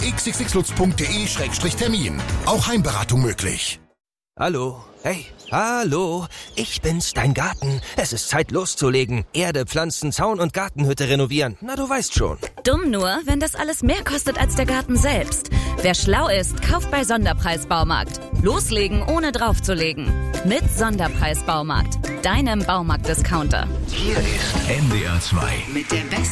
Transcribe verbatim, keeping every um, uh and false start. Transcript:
x x x lutz punkt d e slash termin. Auch Heimberatung möglich. Hallo, hey, hallo, ich bin's, dein Garten. Es ist Zeit loszulegen. Erde, Pflanzen, Zaun und Gartenhütte renovieren. Na, du weißt schon. Dumm nur, wenn das alles mehr kostet als der Garten selbst. Wer schlau ist, kauft bei Sonderpreis Baumarkt. Loslegen, ohne draufzulegen. Mit Sonderpreis Baumarkt, deinem Baumarkt-Discounter. Hier ist N D R zwei. Mit der besten